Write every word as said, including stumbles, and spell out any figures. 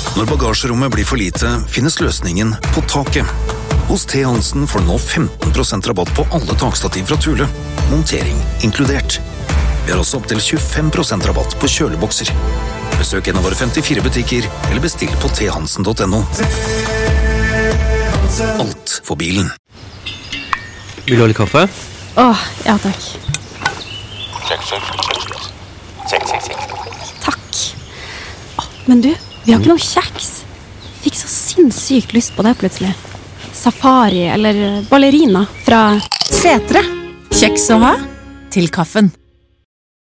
Når bagasjerommet blir for lite, finnes løsningen på taket. Hos T. Hansen får du nå femten prosent rabatt på alle takstativ fra Thule. Montering inkludert. Vi har også opp til tjuefem prosent rabatt på kjølebokser. Besøk en av våre femtifire butikker, eller bestill på t hansen punktum no. Alt for bilen. Vil du ha litt kaffe? Åh, ja takk. Check, check. Check, check, check. Takk. Åh, men du, vi har ikke noe kjeks. Fikk så sinnssykt lyst på det plutselig. Safari eller ballerina fra Setre. Kjeks å ha til kaffen.